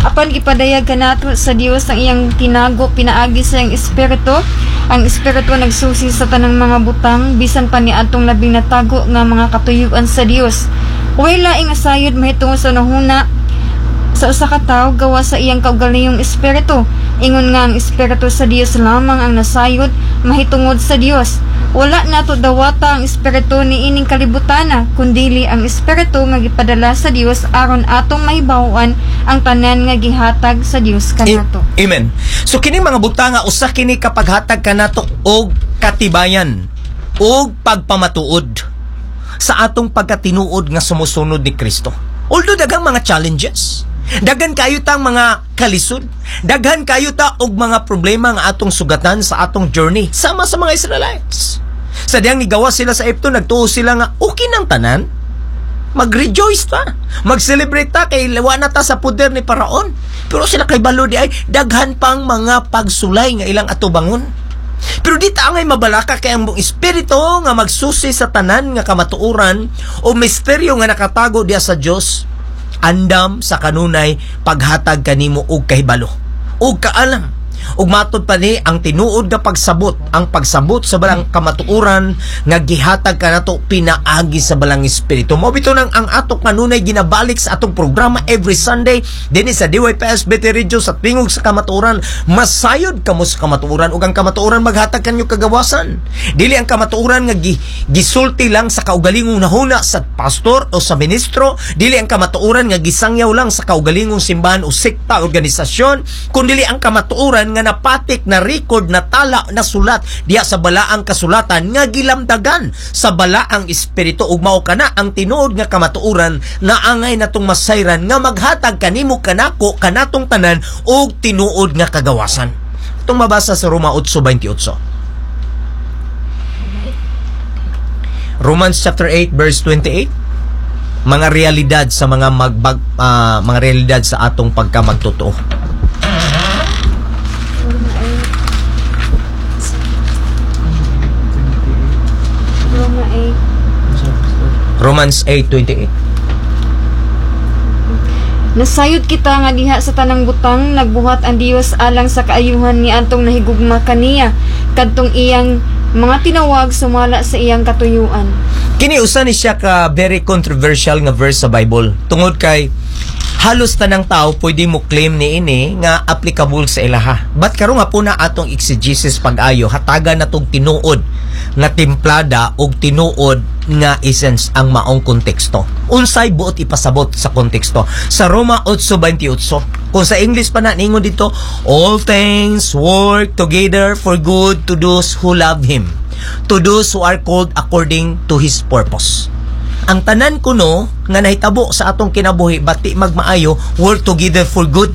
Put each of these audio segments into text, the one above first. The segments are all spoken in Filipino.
Apan ipadayag kanato sa Dios ang iyang tinago pinaagi sa iyang espiritu. Ang espiritu nagsusi sa tanang mga butang bisan pa niadtong labing natago nga mga katuyuan sa Dios. Way laing asayod mahitungod sa nahuna sa usa ka tawo gawa sa iyang kaugalingong espiritu. Ingon nga ang espiritu sa Dios lamang ang nasayod mahitungod sa Dios. Wala nato dawata ang espiritu ni ining kalibutana, kundili ang espiritu nga gipadala sa Dios aron atong mahibaw-an ang tanan nga gihatag sa Dios kanato. Amen. So kini mga butanga usa kini kapaghatag kanato og katibayan og pagpamatuod sa atong pagkatinuod nga sumusunod ni Kristo. Although daghang mga challenges, daghan kayo tang mga kalisod, daghan kayo ta og mga problema nga atong sugatan sa atong journey sama sa mga Israelites. Sa diyang nigawa sila sa Egypto, nagtuo sila nga okay nang tanan, mag-rejoice ta, mag-celebrate ta kay lawa na ta sa puder ni Paraon. Pero sila kay balo di ay daghan pang mga pagsulay nga ilang atubangon. Pero di ta angay mabalaka kay ang espiritu nga magsusi sa tanan nga kamatuoran o misteryo nga nakatago diya sa Dios andam sa kanunay paghatag kanimo og kahibalo og kaalam. Ug matud pa ni ang tinuod nga pagsabot, ang pagsabot sa balang kamatuoran nga gihatag kanato pinaagi sa balang espiritu. Mao bitaw nang ang ato kanunay ginabalik sa atong programa every Sunday dinhi sa DYPS BT Radio sa tingog sa kamatuoran. Masayod kamo sa kamatuoran ug ang kamatuoran maghatag kanyo kagawasan. Dili ang kamatuoran nga gisulti lang sa kaugalingong nahuna sa pastor o sa ministro, dili ang kamatuoran nga gisangyaw lang sa kaugalingong simbahan o sekta organisasyon, kundi ang kamatuoran nga napatik na record na tala na sulat diya sa balaang kasulatan nga gilamdagan sa balaang espiritu ug mao kana ang tinuod nga kamatuoran na angay natong masayran nga maghatag kanimo kanako kanatong tanan og tinuod nga kagawasan. Itong mabasa sa Roma 8:28. Romans chapter 8 verse 28. Mga realidad sa mga mga realidad sa atong pagkamagtotoo. Romans 8:28. Nasayod kita nga diha sa tanang butang nagbuhat ang Dios alang sa kaayuhan ni antong nahigugma kaniya kadtong iyang mga tinawag sumala sa iyang katuyuan. Kini usa ni siya ka very controversial nga verse sa Bible tungod kay halos tanang tao pwede mo claim ni ini nga applicable sa ilaha. But karon nga po na atong exegesis pag-ayo hatagan natong tinuod nga timplada og tinuod nga essence ang maong konteksto. Unsay buot ipasabot sa konteksto. Sa Roma 8:28, kung sa English pa na ningon dito, all things work together for good to those who love Him, to those who are called according to His purpose. Ang tanan kuno nga nahitabo sa atong kinabuhi bati magmaayo work together for good.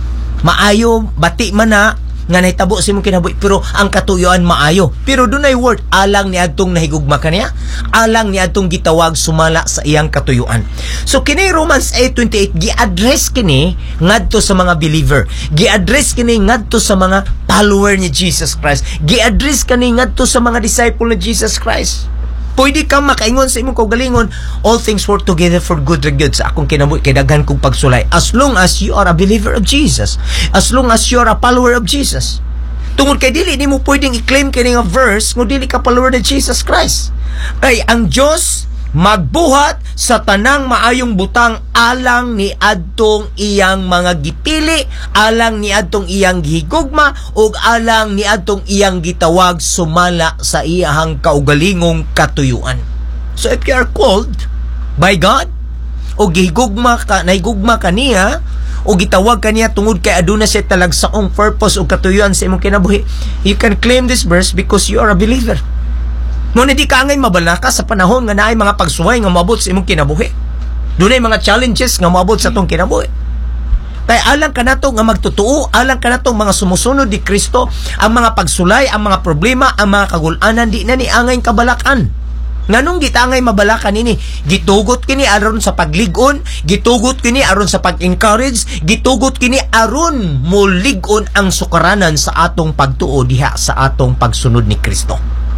Maayo bati man na nga nahitabo sa imong kinabuhi pero ang katuyuan maayo. Pero dunay word alang ni adtong nahigugma kaniya, alang ni adtong gitawag sumala sa iyang katuyuan. So kini Romans 8:28 gi-address kini ngadto sa mga believer. Gi-address kini ngadto sa mga follower ni Jesus Christ. Gi-address kini ngadto sa mga disciple ni Jesus Christ. Pwede kang makaingon sa imong kaugalingon, all things work together for good ra gyud sa akong kinabuhi kay daghan kong pagsulay. As long as you are a believer of Jesus, as long as you are a follower of Jesus. Tungod kay dili nimo pwedeng i-claim kini nga verse kung dili ka follower ni Jesus Christ. Kay ang Dios magbuhat sa tanang maayong butang alang ni adtong iyang mga gipili, alang ni adtong iyang gihigugma ug alang ni adtong iyang gitawag sumala sa iyahang kaugalingong katuyuan. So if you are called by God o gihigugma ka, nahigugma kaniya o gitawag kaniya tungod kay aduna siya talagsaong purpose o katuyuan sa imong kinabuhi, you can claim this verse because you are a believer. Ngunit di ka angay mabalaka sa panahon nga naay mga pagsuway nga moabot sa imong kinabuhi. Dunay mga challenges nga moabot sa atong kinabuhi. Kaya alang ka nato nga magtutuo, alang ka nato mga sumusunod ni Kristo, ang mga pagsulay, ang mga problema, ang mga kagulanan di na ni angay kabalakan. Nganong gitangay mabalakan ini? Gitugot kini aron sa pagligon, gitugot kini aron sa pag-encourage, gitugot kini aron muligon ang sukaranan sa atong pagtuo diha sa atong pagsunod ni Kristo.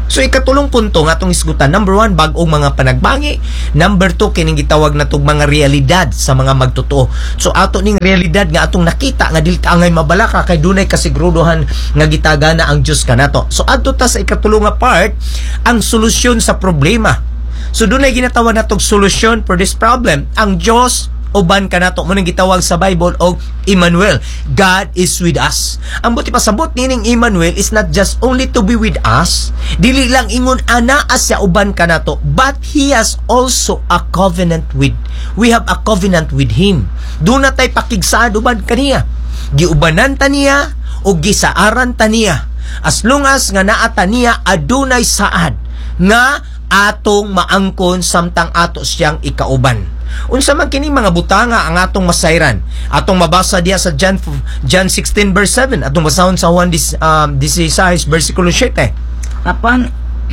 So ikatulong punto nga atong isgutan, number 1, bag-ong mga panagbangi. Number 2, kining gitawag natong mga realidad sa mga magtotoo. So ato ning realidad nga atong nakita nga dili ta angay mabalaka kay dunay kasiguruduhan nga gitagana ang Dios kanato. So adto ta sa ikatulong nga part, ang solusyon sa problema. So dunay ginatawag natong solution for this problem. Ang Dios uban kanato mo nang gitawag sa Bible og Emmanuel. God is with us. Ang buti pasabot nining Emmanuel is not just only to be with us, dili lang ingon ana as siya uban kanato, but he has also a covenant with. We have a covenant with him. Doon na tay pakigsaad uban kaniya. Giubanan ta niya o gisaaran ta niya. As long as nga naa ta niya adunay saad nga atong maangkon samtang ato siyang ikauban. Unsa man kining mga butanga ang atong masayran, atong mabasa diya sa John 16 verse 7, atong basahon sa Juan 16 versikulo 7. Apan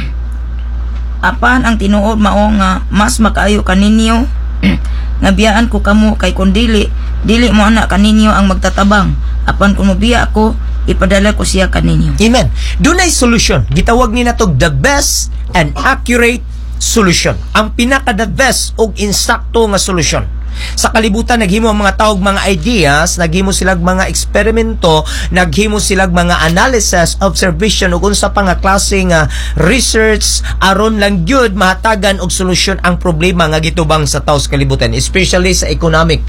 ang tinuod mao nga mas makaayo kaninyo nga biyaan ko kamo kay kun dili mo ana kaninyo ang magtatabang. Apan kung mobiya ako, ipadala ko siya kaninyo. Amen. Dunay solution. Gitawag ni natog the best and accurate solution. Ang pinaka-the best og insakto nga solusyon. Sa kalibutan naghimo ang mga taog mga ideas, naghimo silag mga eksperimento, naghimo silag mga analysis, observation ug unsa pa nga klase nga research aron lang gyud mahatagan og solusyon ang problema nga gitubang sa tawo sa kalibutan, especially sa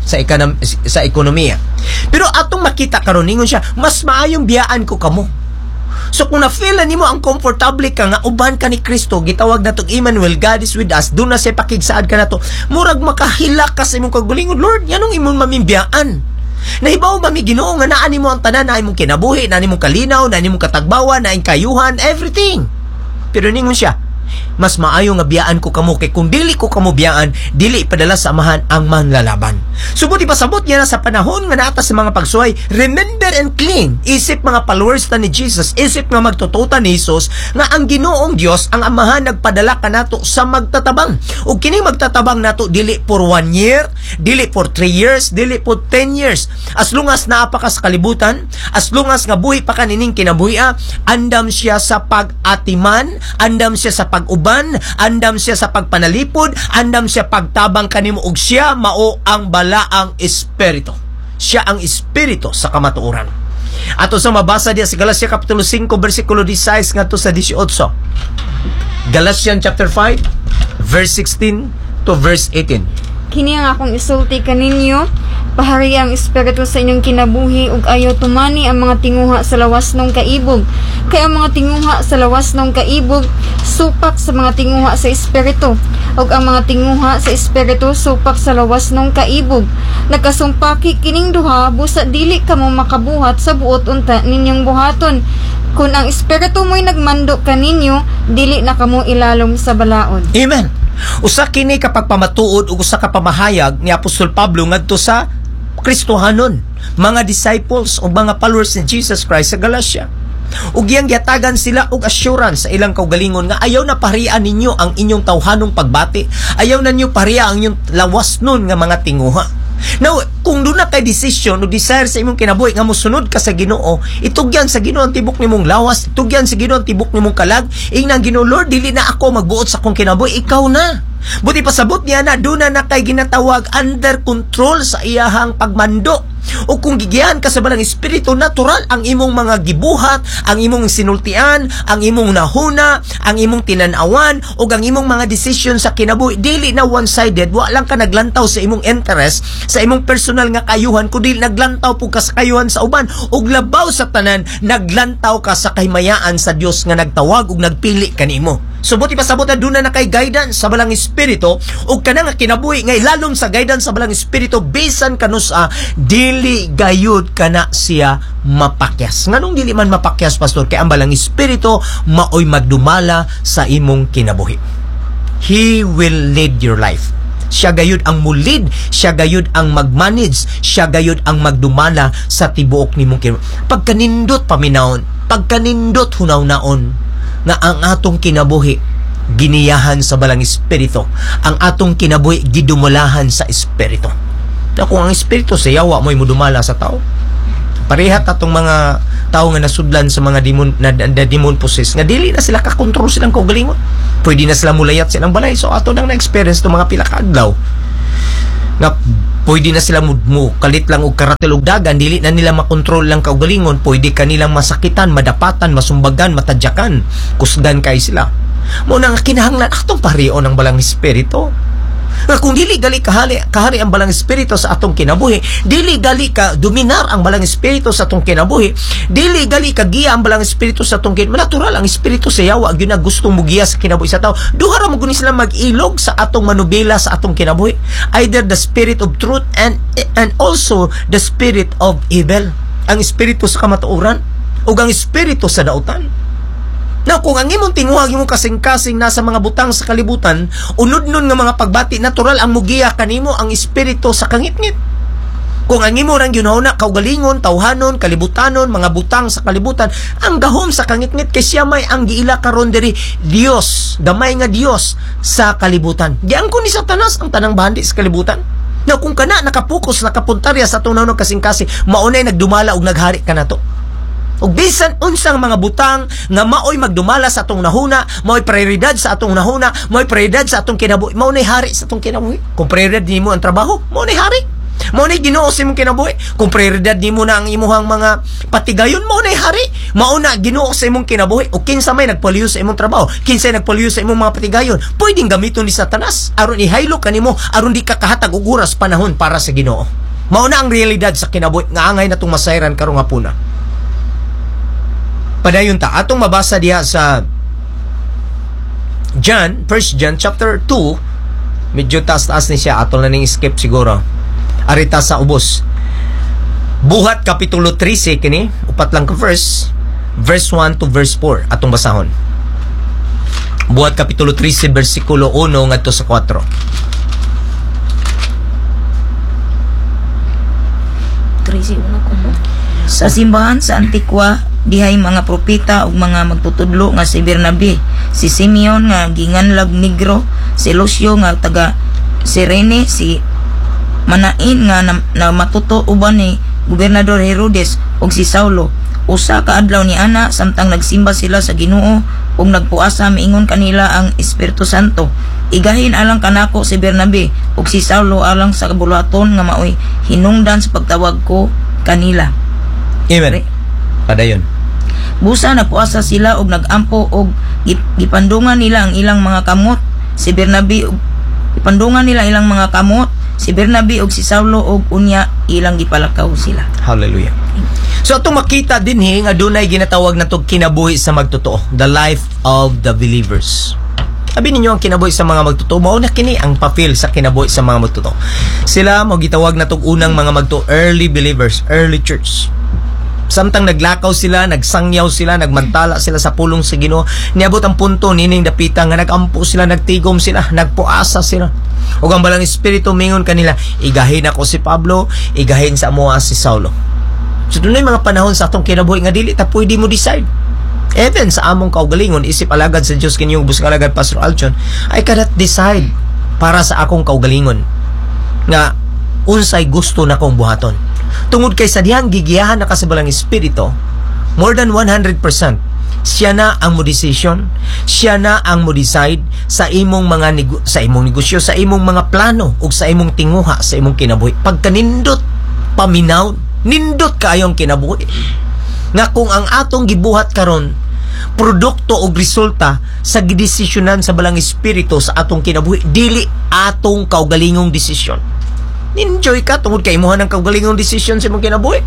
sa ekonomiya. Pero atong makita karon ningon siya, mas maayong biyaan ko kamo. So kung na-feel nimo ang komportable ka nga uban ka ni Kristo, gitawag na tong Emmanuel, God is with us, doon na siya pakigsaad ka na to, murag makahilak ka sa imong kagalingon, Lord, yanong imong mamimbiyaan. Nahibaw ba mi Ginoo nga naa nimo ang tanan na imong kinabuhi, na imong kalinaw, na imong katagbawan, na imong kayuhan, everything. Pero ningon siya, mas maayo nga biyaan ko kamo kay kung dili ko kamo biyaan, dili ipadala sa amahan ang manlalaban. Subuti pasabot niya na sa panahon nga naata sa mga pagsuway, remember and cling, isip mga followers ta ni Jesus, isip nga magtututa ni Jesus nga ang Ginoong Dios ang amahan nagpadala kanato sa magtatabang. Ug kini magtatabang nato dili for 1 year, dili for 3 years, dili for 10 years. As long as naa pa ka sa kalibutan, as long as nga buhi pa ka nining kinabuhi, andam siya sa pag-atiman, andam siya sa pag-uban, andam siya sa pagpanalipod, andam siya pagtabang kanimo ug siya mao ang balaang espiritu. Siya ang espiritu sa kamatuoran. Ato sa mabasa diya sa Galacia kapitulo 5 bersikulo 16 ngadto sa 18. Galatians chapter 5 verse 16 to verse 18. Kini ang akong isulti kaninyo, pahari ang espiritu sa inyong kinabuhi ug ayaw tumani ang mga tinguha sa lawas ng kaibog. Kaya ang mga tinguha sa lawas ng kaibog supak sa mga tinguha sa espiritu, ug ang mga tinguha sa espiritu supak sa lawas ng kaibog. Nagkasumpaki kining duha busa dili kamo makabuhat sa buot unta ninyong buhaton. Kung ang espiritu mo'y nagmando kaninyo, dili na kamo ilalom sa balaod. Amen. Usa kini kapag pamatuod ug usa ka pamahayag ni Apostol Pablo ngadto sa Kristohanon, mga disciples o mga followers ni Jesus Christ sa Galacia. Ug iyang giatagan sila og assurance sa ilang kaugalingon nga ayaw na parian ninyo ang inyong tawhanong pagbati, ayaw na ninyo pariya ang inyong lawas nun nga mga tinguha. Now, kung doon na kay decision o desire sa imong kinabuhi nga mosunod ka sa Ginoo, itugyan sa Ginoo ang tibok nimong lawas, itugyan sa Ginoo ang tibok nimong kalag, ingnan Ginoo, Lord, dili na ako magbuot sa akong kinabuhi, ikaw na. Buti pasabot niya na doon na kay ginatawag under control sa iyahang pagmando. O kung gigihan ka sa balang espiritu, natural ang imong mga gibuhat, ang imong sinultian, ang imong nahuna, ang imong tinanawan, o ang imong mga decision sa kinabuhi, dili na one-sided, wa lang ka naglantaw sa imong interest, sa imong personal nga kayuhan, kundi naglantaw po ka sa kayuhan sa uban, o labaw sa tanan, naglantaw ka sa kahimayaan sa Dios nga nagtawag ug nagpili kanimo. So buti pasabot na doon na kay guidance sa balang espiritu, o ka na nga kinabuhi nga ilalom sa guidance sa balang espiritu, bisan kanus dili gayud kana siya mapakyas. Nganong dili man mapakyas, pastor? Kay ang balang espiritu maoy magdumala sa imong kinabuhi. He will lead your life. Siya gayud ang mulid, siya gayud ang magmanage, siya gayud ang magdumala sa tibuok nimong kinabuhi. Pagkanindot paminaon, pagkanindot hunaw-naon nga ang atong kinabuhi giniyahan sa balang espiritu, ang atong kinabuhi gidumulahan sa espiritu. Na kung ang espiritu sa yawa mo'y mudumala sa tao, parehat atong mga tao nga nasudlan sa mga demon na demon possessed nga dili na sila kakontrol silang kaugalingon. Pwede na sila mulayat silang balay. So ato nang na-experience to mga pila ka adlaw nga pwede na sila kalit lang og karatil og dagan, dili na nila makontrol lang kaugalingon, pwede kanilang masakitan, madapatan, masumbagan, matadyakan, kusgan kay sila. Mo nang kinahanglan atong parion ang balang espiritu. Nga kung dili gali kahari ang balang espiritu sa atong kinabuhi, dili gali ka dominar ang balang espiritu sa atong kinabuhi, dili gali ka giya ang balang espiritu sa atong kinabuhi. Natural ang espiritu sa yawa gyud na gustong mugiya sa kinabuhi sa tao. Duha ra mo guni sila mag-ilog sa atong manubela sa atong kinabuhi. Either the spirit of truth and also the spirit of evil. Ang espiritu sa kamatuoran ug ang espiritu sa dautan. Now, kung ang imong tinguhag, imong kasing-kasing nasa mga butang sa kalibutan, unod nun nga mga pagbati, natural ang mugiya kanimo ang espiritu sa kangit-ngit. Kung ang imo rang ginahuna, kaugalingon, tawhanon, kalibutanon, mga butang sa kalibutan, ang gahom sa kangit-ngit, kay siya may ang giila karon diri Dios, gamay nga Dios sa kalibutan. Giangko ni Satanas ang tanang bahandi sa kalibutan. Now, kung kana nakapokus, nakapuntarya sa atong nanong kasing-kasing, maunay nagdumala og naghari ka na to. Og bisan unsang mga butang nga maoy magdumala sa atong nahuna, maoy prioridad sa atong nahuna, maoy prioridad sa atong kinabuhi, maoy hari sa atong kinabuhi. Kung prioridad nimo ang trabaho, maoy hari. Maoy Ginoo sa imong kinabuhi. Kung prioridad nimo na ang imuhang mga patigayon, maoy hari. Mauna Ginoo sa imong kinabuhi. O kinsa may nagpaliyo sa imong trabaho, kinsa nagpaliyo sa imong mga patigayon, pwedeng gamiton ni Satanas aron ihaylo kanimo aron di ka kahatag og oras panahon para sa Ginoo. Mauna ang realidad sa kinabuhi nga angay natong masayran karong hapuna. Padayon ta atong mabasa diha sa John, 1 John chapter 2. Medyo taas-taas ni siya, atong na ning skip siguro. Arita sa ubos. Buhat kapitulo 13 kini, upat lang ka verse 1 to verse 4 atong basahon. Buhat kapitulo 13 bersikulo 1 ngadto sa 4. Sa simbahan sa Antigua, dihay mga propeta ug mga magtutudlo nga si Bernabe, si Simeon nga ginganlag Negro, si Lucio nga taga Sirene, si Manain nga na matuto uban ni Gobernador Herodes ug si Saulo. Usa ka adlaw ni ana samtang nagsimba sila sa Ginoo ug nagpuasa miingon kanila ang Espiritu Santo. Igahin alang kanako si Bernabe ug si Saulo alang sa kabulaton nga maoy hinungdan sa pagtawag ko kanila. Amen. Padayon. Busa nagpuasa sila og nagampo og gipandungan nila ang ilang mga kamot. Si Bernabe gipandungan nila ilang mga kamot. Si Bernabe og si Saulo og unya ilang gipalakaw sila. Hallelujah. So atong makita dinhi nga dunay ginatawag natong kinabuhi sa magtotoo, the life of the believers. Sabi ninyo ang kinabuhi sa mga magtotoo, mao na kini ang papel sa kinabuhi sa mga magtotoo. Sila mo gitawag natong unang mga magtotoo, early believers, early church. Samtang naglakaw sila, nagsangyaw sila, nagmantala sila sa pulong sa Ginoo, niabot ang punto nining dapita nga nagampo sila, nagtigom sila, nagpuasa sila. Ug ang balang espiritu mingon kanila, igahin ako si Pablo, igahin sa amoa si Saulo. So dunay mga panahon sa atong kinabuhi nga dili ta pwede mo decide. Even sa among kaugalingon, isip alagad sa Dios kaninyong busang alagad Pastor Aljon, I cannot decide para sa akong kaugalingon nga unsay gusto na kong buhaton. Tungod kay sa dihang gigiyahan na kasabalang espiritu, more than 100%, siya na ang mo decision, siya na ang mo decide sa imong mga sa imong negosyo, sa imong mga plano ug sa imong tinguha sa imong kinabuhi. Pagka nindot paminaw, nindot kaayong kinabuhi. Nga kung ang atong gibuhat karon produkto o resulta sa gidesisyonan sa balang espiritu sa atong kinabuhi, dili atong kaugalingong desisyon. Enjoy ka tungod kay imuha ng kaugalingong desisyon sa imong kinabuhi.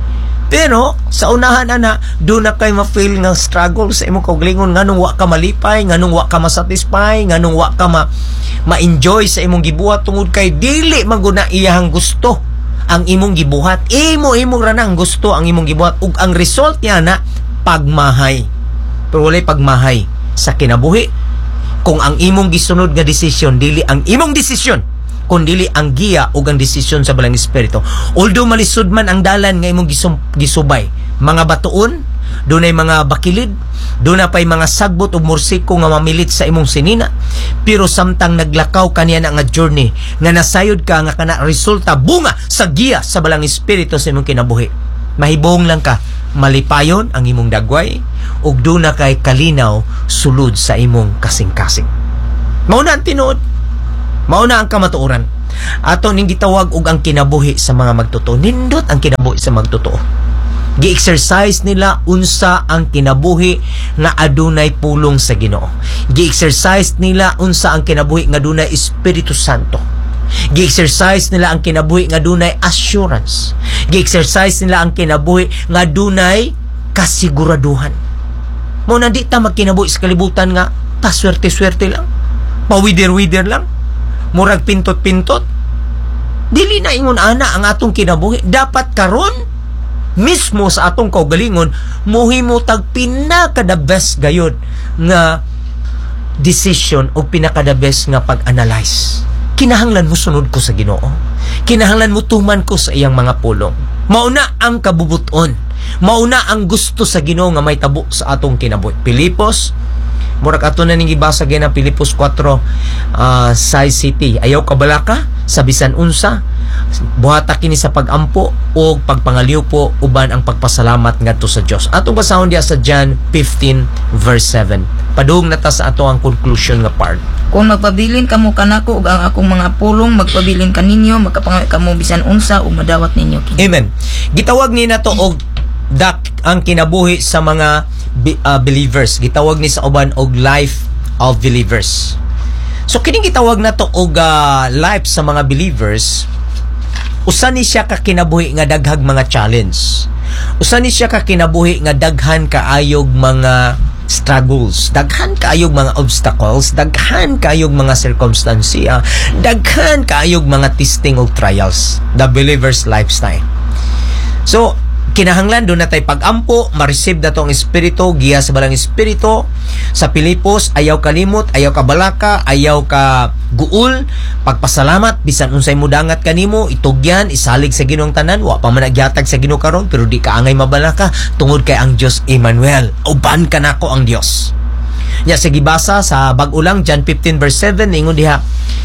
Pero sa unahan ana, do na kay ma-feel nga struggle sa imong kaugalingon, nganong wa ka malipay, nganong wa ka ma-satisfy, nganong wa ka ma-enjoy sa imong gibuhat tungod kay dili maguna iyang gusto ang imong gibuhat. Imo ra na ang gusto ang imong gibuhat ug ang result niya na pagmahay. Pero walay pagmahay sa kinabuhi kung ang imong gisunod nga desisyon dili ang imong desisyon, kundi ang giya o ang desisyon sa balang espiritu. Although malisod man ang dalan nga imong gisubay, mga batuon, dunay mga bakilid, duna pay mga sagbot o mursiko nga mamilit sa imong sinina, pero samtang naglakaw kaniya na nga journey nga nasayod ka nga kana resulta bunga sa giya sa balang espiritu sa imong kinabuhi, Mahibong lang ka, malipayon ang imong dagway, ug doon na kay kalinaw sulod sa imong kasing-kasing. Mauna ang tinuod, mauna ang kamatuoran. Ato ning gitawag og ang kinabuhi sa mga magtotoo. Nindot ang kinabuhi sa magtotoo. Gi-exercise nila unsa ang kinabuhi nga adunay pulong sa Ginoo. Gi-exercise nila unsa ang kinabuhi nga adunay Espiritu Santo. Gi-exercise nila ang kinabuhi nga adunay assurance. Gi-exercise nila ang kinabuhi nga adunay kasiguraduhan. Mo na di ta magkinabuhi sa kalibutan nga paswerte-swerte lang. Pawider-wider lang. Murag pintot-pintot. Dili na ingon ana ang atong kinabuhi. Dapat karon mismo sa atong kaugalingon mohimo tag pinaka-the best gayud nga decision o pinaka-the best nga pag-analyze. Kinahanglan mo sunod ko sa Ginoo. Kinahanglan mo tuman ko sa iyang mga pulong. Mauna ang kabubuton. Mauna ang gusto sa Ginoo nga may tabo sa atong kinabuhi. Pilipos, murag ato na ning gibasa gyud ang Pilipos 4 size city. Ayaw kabalaka sa bisan unsa. Buhata kini sa pagampo o pagpangaliw po uban ang pagpasalamat ngadto sa Dios. Atong basahon diya sa John 15 verse 7. Padung na ta sa ato ang conclusion nga part. Kung magpabilin kamo kanako ug ang akong mga pulong magpabilin kaninyo, magkapangayo kamo bisan unsa ug madawat ninyo kini. Amen. Gitawag ni nato og ang kinabuhi sa mga believers. Gitawag ni sa uban og life of believers. So kining gitawag nato og life sa mga believers, usa ni siya ka kinabuhi nga daghag mga challenge. Usa ni siya ka kinabuhi nga daghan kaayog mga struggles, daghan kaayog mga obstacles, daghan kaayog mga circumstansya, daghan kaayog mga testing o trials. The believer's lifestyle. So kinahanglan doon na tayo pag-ampo, ma-receive na itong Espiritu, giya sa balang Espiritu. Sa Pilipos, ayaw kalimot, ayaw ka balaka, ayaw ka guul, pagpasalamat, bisan unsay mo dangat kanimo, itugyan, isalig sa Ginoong tanan, wa pa man nagyatag sa Ginoo karon, pero di ka angay mabalaka, tungod kay ang Dios Emmanuel. Uban ka nako ang Dios. Nya sa gibasa sa bag-o lang John 15 verse 7 ingon diha,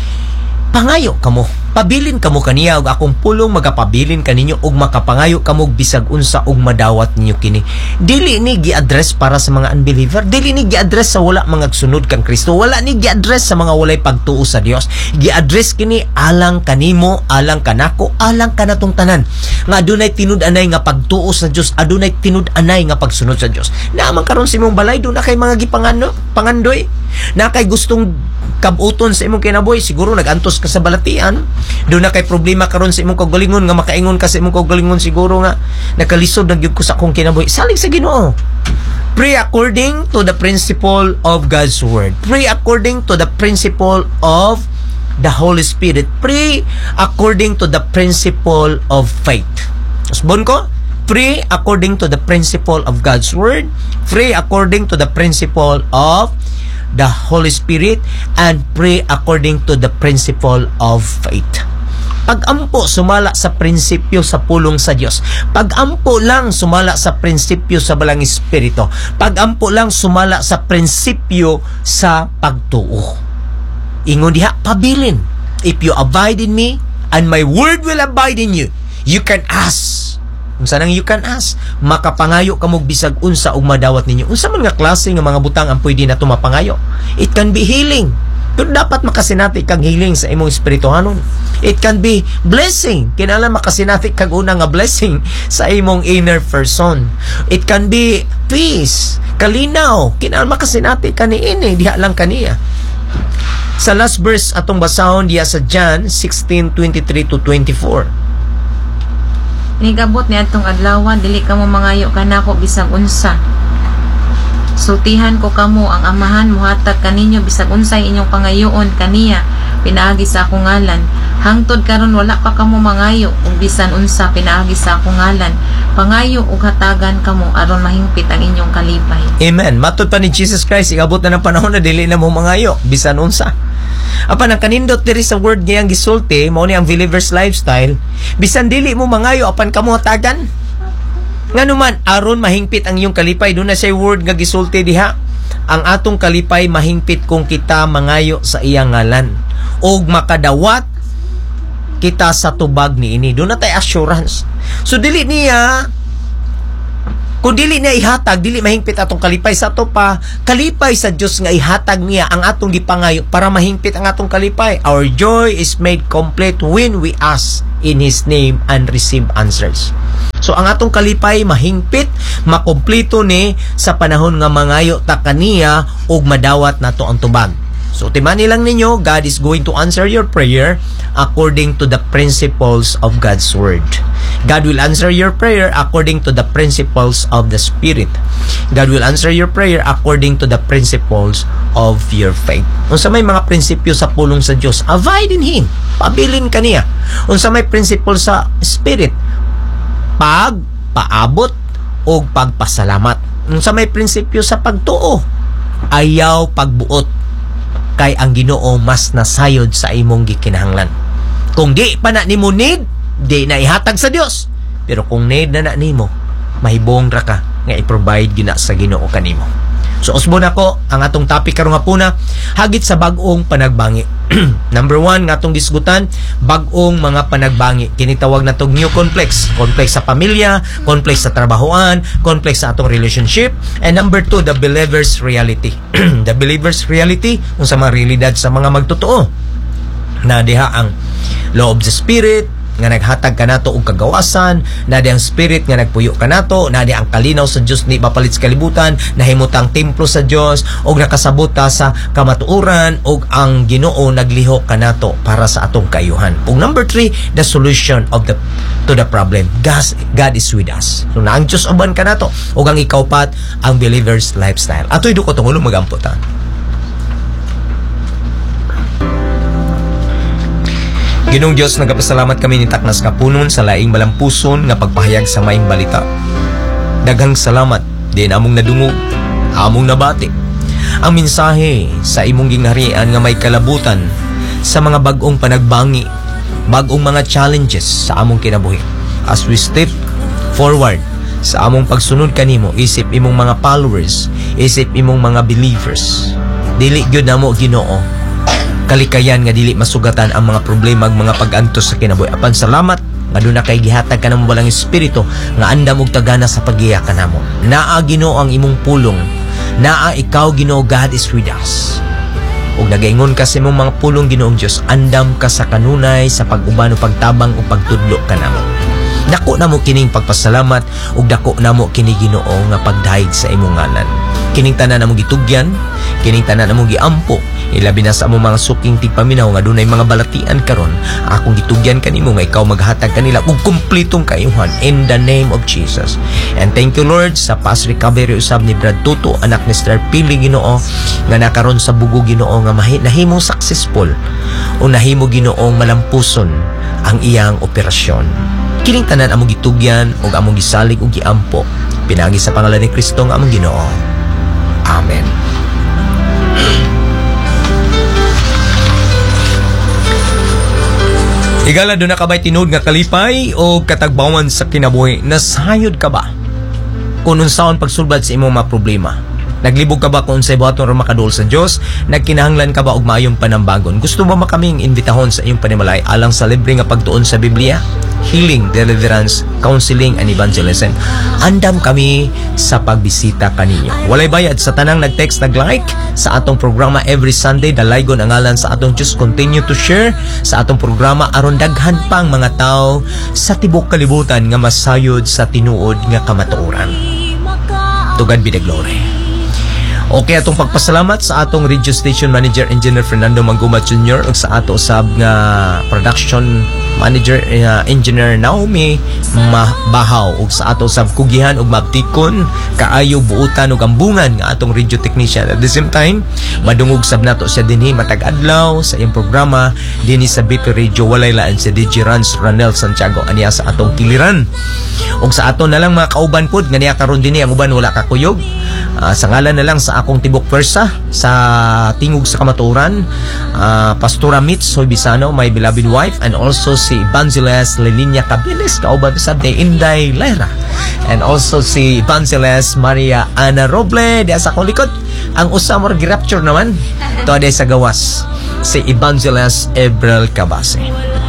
pangayo kamo, pabilin kamo kaniya ug akong pulong magapabilin kaninyo ug makapangayo kamo bisag unsa ug madawat ninyo kini. Dili ni gi-address para sa mga unbeliever, dili ni gi-address sa wala mga sunod kang Kristo, wala ni gi-address sa mga walay pagtuo sa Dios. Gi-address kini alang kanimo, alang kanako, alang kanatong tanan nga adunay tinud-anay nga pagtuo sa Dios, adunay tinud-anay nga pagsunod sa Dios. Naman karon sa imong balay do na kay mga pangandoy, na kay gustong kabuton sa imong kinabuhi, siguro nagantos ka sa balatian. Doon na kay problema karon sa imong kaugalingon nga makaingon ka sa imong kaugalingon, siguro nga nakalisod na gyud ko sa akong kinabuhi. Salig sa Ginoo. Pray according to the principle of God's word. Pray according to the principle of the Holy Spirit. Pray according to the principle of faith. Usbon ko, pray according to the principle of God's word. Pray according to the principle of the Holy Spirit, and pray according to the principle of faith. Pag-ampo sumala sa prinsipyo sa pulong sa Dios. Pag-ampo lang sumala sa prinsipyo sa balang Espiritu. Pag-ampo lang sumala sa prinsipyo sa pagtuo. Ingon diha, pabilin. If you abide in me and my word will abide in you, you can ask. Unsa nang you can ask, makapangayo kamog bisag unsa ug madawat ninyo. Unsa man nga klase nga mga butang ang pwede nato mapangayo? It can be healing. Pero dapat makasinati kag healing sa imong espirituhanon. It can be blessing. Kinahanglan makasinati kag una nga blessing sa imong inner person. It can be peace, kalinaw. Kinahanglan makasinati kaniini, diha lang kaniya. Sa last verse atong basahon diya sa John 16:23 to 24. Nigabot ni atong adlaw, dili kamo mangayo kanako bisag unsa. Sultihan ko kamo ang amahan muhatag kaninyo bisag unsay inyong pangayoon kaniya pinaagi sa akong ngalan. Hangtod karon wala pa kamo mangayo ug bisan unsa pinaagi sa akong ngalan. Pangayo ug hatagan kamo aron mahingpit ang inyong kalipay. Amen. Matud pa ni Jesus Christ, igabot na ng panahon na dili na mo mangayo bisan unsa. Apan ang kanindot diri sa word ngayang gisulti, mao ni ang believer's lifestyle, bisan dili mo mangayo apan kamo hatagan. Nganuman aron mahingpit ang iyong kalipay, do na say word nga gisulti diha. Ang atong kalipay mahingpit kung kita mangayo sa iyang ngalan ug makadawat kita sa tubag niini. Do na tay assurance. So dili niya Kung dili na ihatag, dili mahingpit atong kalipay sa ato pa. Kalipay sa Dios nga ihatag niya ang atong gipangayo para mahingpit ang atong kalipay. Our joy is made complete when we ask in His name and receive answers. So ang atong kalipay mahingpit, makompleto ni sa panahon nga mangayo ta kaniya ug madawat nato ang tubag. So timani lang ninyo, God is going to answer your prayer according to the principles of God's Word. God will answer your prayer according to the principles of the Spirit. God will answer your prayer according to the principles of your faith. Unsa may mga prinsipyo sa pulong sa Dios, abide in Him. Pabilin kaniya. Unsa may principle sa Spirit, pagpaabot o pagpasalamat. Unsa may prinsipyo sa pagtuo, ayaw pagbuot. Kay ang Ginoo mas nasayod sa imong gikinahanglan. Kung di pa na nimo need, di na ihatag sa Dios. Pero kung need na nimo, mahibong ra ka nga i-provide gina sa Ginoo kanimo. So usbon ako ang atong topic karong hapuna, hagit sa bag-ong panagbangi. Number 1 nga atong gisgutan, bag-ong mga panagbangi. Kinitawag na tong new complex. Complex sa pamilya, complex sa trabahoan, complex sa atong relationship. And number 2, the believer's reality. The believer's reality, kung sa mga realidad sa mga magtotoo. Na diha ang law of the Spirit, nga naghatag kanato og kagawasan, na di ang Spirit nga nagpuyo kanato, na di ang kalinaw sa Dios ni mapalit sa kalibutan, nahimutang templo sa Dios og nakasabot ta sa kamatuoran og ang Ginoo nagliho kanato para sa atong kaayuhan. Ug number 3, the solution of to the problem. God is with us. So na ang Dios uban kanato ug ang ikaupat ang believer's lifestyle. Atoy duko tungod magampot ta. Ginong Diyos, nagapasalamat kami ni Taknas Kapunon sa laing malampuson nga pagpahayag sa maing balita. Daghang salamat, di na among nadungog, among nabati. Ang mensahe sa imong gingharian nga may kalabutan sa mga bag-ong panagbangi, bag-ong mga challenges sa among kinabuhi. As we step forward sa among pagsunod kanimo, isip imong mga followers, isip imong mga believers. Dili gyud namo Ginoo kalikayan nga dili masugatan ang mga problema ug mga pag-antos sa kinabuhi. Apan salamat nga doon na kay gihatag ka ng walang espiritu nga andam og tagana sa paggiya kanamo. Naa Ginoo ang imong pulong, naa ikaw Ginoo, God is with us. Ug nagaingon ka sa imong mga pulong Ginoong Dios, andam ka sa kanunay sa pag-uban o pagtabang o pagtudlo kanamo. Dako namo kining pagpasalamat ug dako namo kini Ginoo nga pagdahig sa imong ngalan. Kining tanan namo gitugyan, kining tanan namo giampo, ilabi na sa among mga suking tigpaminaw nga dunay mga balatian karon. Akong gitugyan kanimo nga ikaw maghatag kanila og kumpletong kaayuhan in the name of Jesus. And thank you Lord sa fast recovery usab ni Brad Tuto, anak ni Star Pili Ginoo, nga nakaron sa bugo Ginoo nga nahimong successful o nahimo Ginoong malampuson ang iyang operasyon. Kining tanan among gitugyan ug among gisalig ug giampo pinagi sa pangalan ni Kristo nga among Ginoo. Amen. Igala doon na kabay tinod nga kalipay o katagbawan sa kinabuhi. Nasayod ka ba kung unsaon pagsulbad sa imong mga problema? Naglibog ka ba kung sa ibuhaton ro makadul sa Dios? Nagkinahanglan ka ba og maayong panambagon? Gusto mo ba kaming imbitahon sa iyong panimalay alang sa libre nga pagtuon sa Biblia? Healing, deliverance, counseling, and evangelism. Andam kami sa pagbisita kaninyo. Walay bayad sa tanang nag-text, nag-like sa atong programa every Sunday. Dalaygon ang ngalan sa atong Diyos. Continue to share sa atong programa aron daghan pang mga tao sa tibok kalibutan nga masayod sa tinuod nga kamatuoran. To God be the glory. Okay, atong pagpasalamat sa atong radio station manager Engineer Fernando Maguma Jr. ug sa ato usab nga production manager Engineer Naomi Bahaw ug sa ato usab kugihan ug mabtikon kaayo buutan ug ambungan nga atong radio technician. At the same time, madungog sab nato siya dinhi matag adlaw sa iyang programa dinhi sa BP Radio walay laan si DJ Rans Ranel Santiago aniya sa atong kiliran. Ug sa ato na lang mga kauban pod nga niya karon dinhi ang uban wala kakuyog. Sa ngalan na lang sa akong tibok pwersa sa tingog sa kamatuoran, Pastora Mitz Soy Bisano, my beloved wife, and also si Evangelist Lelinia Cabiles, kauban bisab ni Inday Lyra, and also si Evangelist Maria Ana Roble di sa akong likod. Ang usa mo gi-rapture naman to sa gawas si Evangelist Ebrel Cabase.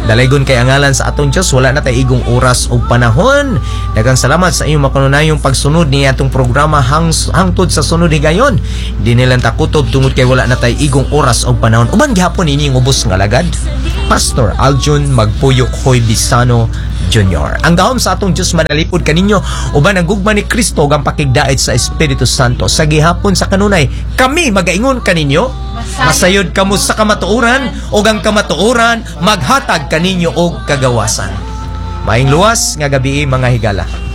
Dalaygon kay angalan sa atong Dios, wala na tay igong oras o panahon. Daghang salamat sa inyong makanunayong pagsunod ni atong programa hangtod sa sunod higayon. Di nilang takutob tungod kay wala na tay igong oras o panahon. Uban gihapon inyong ubos nga lagad. Pastor Aljun Magpuyok Hoy Bisano Jr. Ang gahom sa atong Dios manalipod kaninyo uban ang gugma ni Kristo ug ang pakigdait sa Espiritu Santo sa gihapon sa kanunay. Kami magaingon kaninyo masayod kamo sa kamatuoran ug ang kamatuoran maghatag kaninyo og kagawasan. Maayong luwas nga gabi mga higala.